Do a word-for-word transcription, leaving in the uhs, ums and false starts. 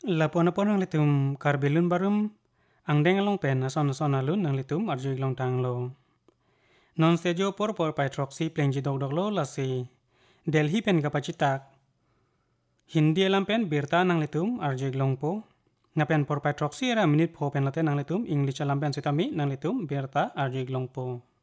Lapon-lapon ang litum karbelun barum ang dengalong pen ason ason alun ang litum arju iglong tanglo. Non stejo por por patroxy plenji dog doglo lasi Delhi pen kapacitak Hindi alam pen birta nang litum arju iglong po. Ngapen por patroxy era minute po pen laten nang litum English alam pen sitami nang litum birta arju iglong po.